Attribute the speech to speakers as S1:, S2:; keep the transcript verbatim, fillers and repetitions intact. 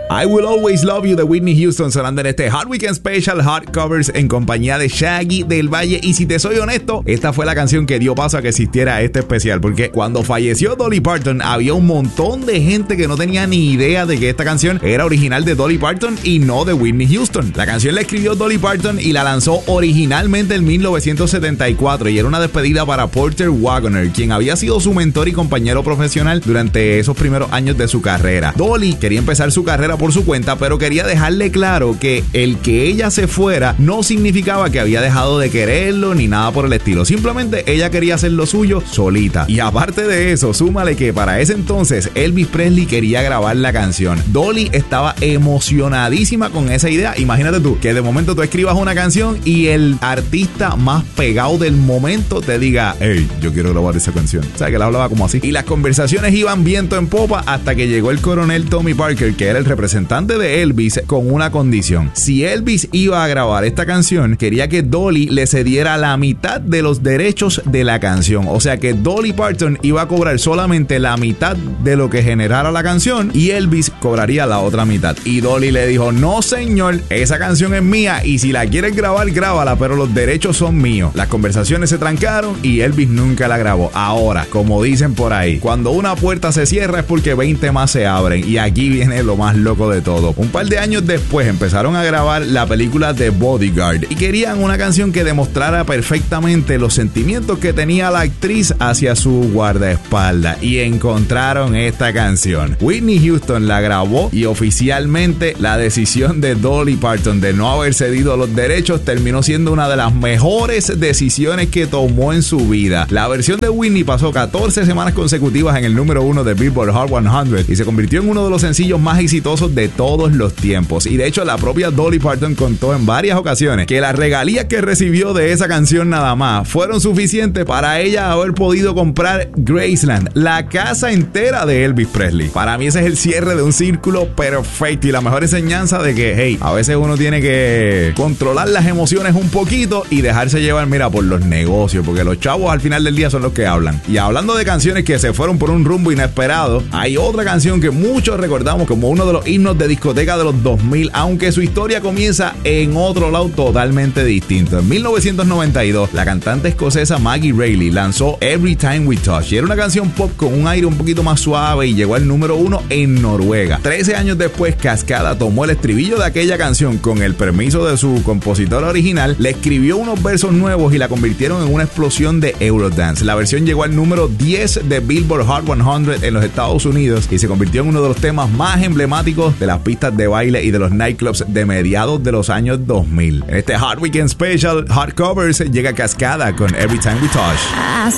S1: I Will Always Love You de Whitney Houston sonando en este Hot Weekend Special Hot Covers en compañía de Shaggy del Valle. Y si te soy honesto, esta fue la canción que dio paso a que existiera este especial, porque cuando falleció Dolly Parton había un montón de gente que no tenía ni idea de que esta canción era original de Dolly Parton y no de Whitney Houston. La canción la escribió Dolly Parton y la lanzó originalmente en mil novecientos setenta y cuatro y era una despedida para Porter Wagoner, quien había sido su mentor y compañero profesional durante esos primeros años de su carrera. Dolly quería empezar su carrera por su cuenta, pero quería dejarle claro que el que ella se fuera no significaba que había dejado de quererlo ni nada por el estilo. Simplemente ella quería hacer lo suyo solita. Y aparte de eso, súmale que para ese entonces Elvis Presley quería grabar la canción. Dolly estaba emocionadísima con esa idea. Imagínate tú, que de momento tú escribas una canción y el artista más pegado del momento te diga, hey, yo quiero grabar esa canción. O sea, que la hablaba como así. Y las conversaciones iban viento en popa hasta que llegó el coronel Tommy Parker, que era el representante de Elvis, con una condición. Si Elvis iba a grabar esta canción, quería que Dolly le cediera la mitad de los derechos de la canción. O sea que Dolly Parton iba a cobrar solamente la mitad de lo que generara la canción y Elvis cobraría la otra mitad. Y Dolly le dijo, no señor, esa canción es mía y si la quieres grabar, grábala, pero los derechos son míos. Las conversaciones se trancaron y Elvis nunca la grabó. Ahora, como dicen por ahí, cuando una puerta se cierra es porque veinte más se abren, y aquí viene lo más loco de todo. Un par de años después empezaron a grabar la película The Bodyguard y querían una canción que demostrara perfectamente los sentimientos que tenía la actriz hacia su guardaespaldas, y encontraron esta canción. Whitney Houston la grabó y oficialmente la decisión de Dolly Parton de no haber cedido los derechos terminó siendo una de las mejores decisiones que tomó en su vida. La versión de Whitney pasó catorce semanas consecutivas en el número uno de Billboard Hot cien y se convirtió en uno de los sencillos más exitosos de todos los tiempos. Y de hecho la propia Dolly Parton contó en varias ocasiones que las regalías que recibió de esa canción nada más fueron suficientes para ella haber podido comprar Graceland, la casa entera de Elvis Presley. Para mí ese es el cierre de un círculo perfecto y la mejor enseñanza de que, hey, a veces uno tiene que controlar las emociones un poquito y dejarse llevar, mira, por los negocios, porque los chavos al final del día son los que hablan. Y hablando de canciones que se fueron por un rumbo inesperado, hay otra canción que muchos recordamos como uno de los himnos de discoteca de los dos mil, aunque su historia comienza en otro lado totalmente distinto. En mil novecientos noventa y dos, la cantante escocesa Maggie Reilly lanzó Every Time We Touch, y era una canción pop con un aire un poquito más suave y llegó al número uno en Noruega. Trece años después, Cascada tomó el estribillo de aquella canción con el permiso de su compositora original, le escribió unos versos nuevos y la convirtieron en una explosión de Eurodance. La versión llegó al número diez de Billboard Hot cien en los Estados Unidos y se convirtió en uno de los temas más emblemáticos de las pistas de baile y de los nightclubs de mediados de los años dos mil. En este Hot Weekend Special Hot Covers llega Cascada con Every Time We Touch.